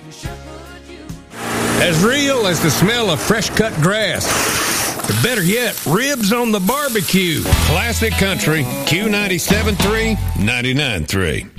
As real as the smell of fresh-cut grass. Or better yet, ribs on the barbecue. Classic Country, Q97.3, 99.3.